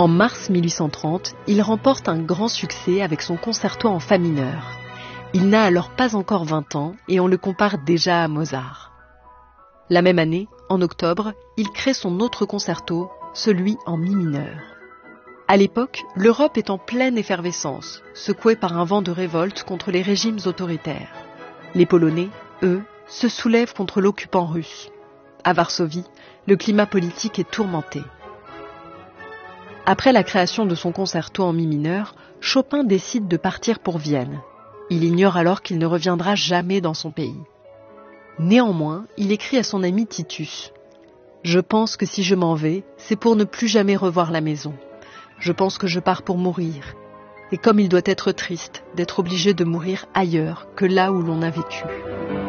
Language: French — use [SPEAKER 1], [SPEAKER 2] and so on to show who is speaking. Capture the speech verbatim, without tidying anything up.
[SPEAKER 1] En mars mille huit cent trente, il remporte un grand succès avec son concerto en fa mineur. Il n'a alors pas encore vingt ans et on le compare déjà à Mozart. La même année, en octobre, il crée son autre concerto, celui en mi mineur. À l'époque, l'Europe est en pleine effervescence, secouée par un vent de révolte contre les régimes autoritaires. Les Polonais, eux, se soulèvent contre l'occupant russe. À Varsovie, le climat politique est tourmenté. Après la création de son concerto en mi mineur, Chopin décide de partir pour Vienne. Il ignore alors qu'il ne reviendra jamais dans son pays. Néanmoins, il écrit à son ami Titus « Je pense que si je m'en vais, c'est pour ne plus jamais revoir la maison. Je pense que je pars pour mourir. Et comme il doit être triste d'être obligé de mourir ailleurs que là où l'on a vécu. »